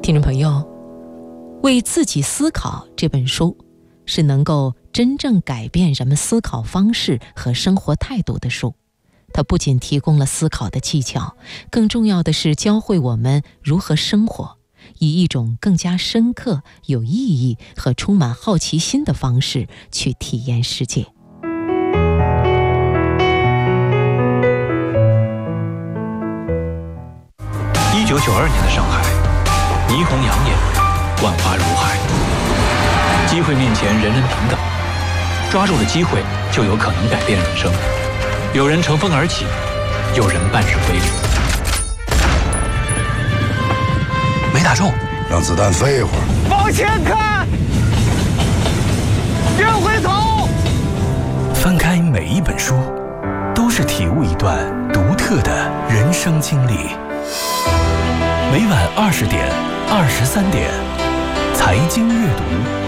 听众朋友，《为自己思考》这本书是能够真正改变人们思考方式和生活态度的书。它不仅提供了思考的技巧，更重要的是教会我们如何生活，以一种更加深刻、有意义和充满好奇心的方式去体验世界。 1992年的上海，霓虹养眼，万花如海，机会面前人人平等，抓住了机会就有可能改变人生。有人乘风而起，有人半日归零。没打中， 让子弹飞一会儿。 往前看，别回头。 翻开每一本书，都是体悟一段独特的人生经历。每晚20点、23点，财经阅读。